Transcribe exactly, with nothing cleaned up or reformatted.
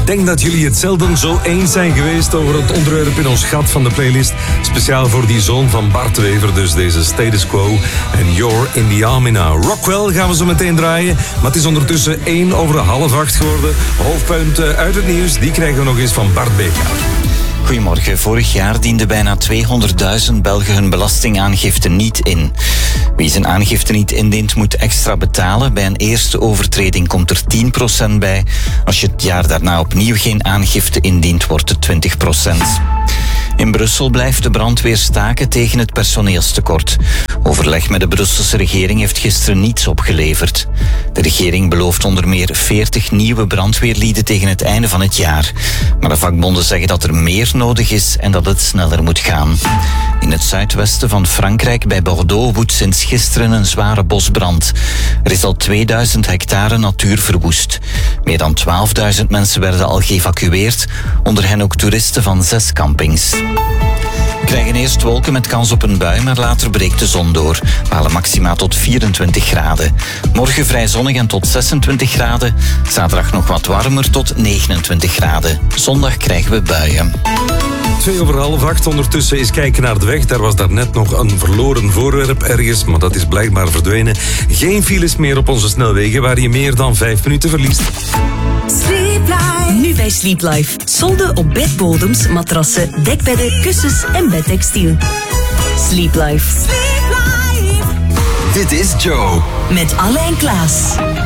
denk dat jullie het zelden zo eens zijn geweest over het onderwerp in ons gat van de playlist. Speciaal voor die zoon van Bart Wever, dus deze Status Quo en You're in the Army Now. Rockwell gaan we zo meteen draaien, maar het is ondertussen één over half acht geworden. Hoofdpunten uit het nieuws, die krijgen we nog eens van Bart Beka. Goedemorgen. Vorig jaar dienden bijna tweehonderdduizend Belgen hun belastingaangifte niet in. Wie zijn aangifte niet indient, moet extra betalen. Bij een eerste overtreding komt er tien procent bij. Als je het jaar daarna opnieuw geen aangifte indient, wordt het twintig procent. In Brussel blijft de brandweer staken tegen het personeelstekort. Overleg met de Brusselse regering heeft gisteren niets opgeleverd. De regering belooft onder meer veertig nieuwe brandweerlieden tegen het einde van het jaar. Maar de vakbonden zeggen dat er meer nodig is en dat het sneller moet gaan. In het zuidwesten van Frankrijk bij Bordeaux woedt sinds gisteren een zware bosbrand. Er is al tweeduizend hectare natuur verwoest. Meer dan twaalfduizend mensen werden al geëvacueerd, onder hen ook toeristen van zes campings. We krijgen eerst wolken met kans op een bui, maar later breekt de zon door. We halen maxima tot vierentwintig graden. Morgen vrij zonnig en tot zesentwintig graden. Zaterdag nog wat warmer tot negenentwintig graden. Zondag krijgen we buien. Twee over half acht. Ondertussen is kijken naar de weg. Daar was daarnet nog een verloren voorwerp ergens, maar dat is blijkbaar verdwenen. Geen files meer op onze snelwegen waar je meer dan vijf minuten verliest. Sleep Life. Nu bij Sleep Life. Solden op bedbodems, matrassen, dekbedden, kussens en bedtextiel. Sleep Life. Sleep Life. Dit is Joe. Met Alle en Klaas.